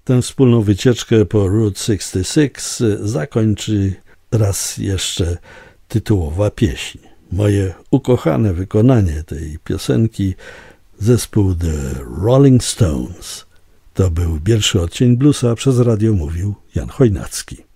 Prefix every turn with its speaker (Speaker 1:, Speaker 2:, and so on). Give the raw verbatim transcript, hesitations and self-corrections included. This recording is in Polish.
Speaker 1: Tę wspólną wycieczkę po Route sześćdziesiąt sześć zakończy raz jeszcze tytułowa pieśń. Moje ukochane wykonanie tej piosenki, zespół The Rolling Stones. To był pierwszy odcień bluesa, przez radio mówił Jan Chojnacki.